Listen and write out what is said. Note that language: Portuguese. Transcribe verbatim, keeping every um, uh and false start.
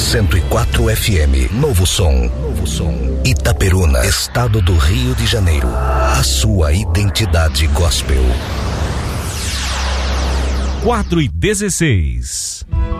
cento e quatro F M, Novo Som, Novo Som, Itaperuna, Estado do Rio de Janeiro. A sua identidade gospel. quatro e dezesseis.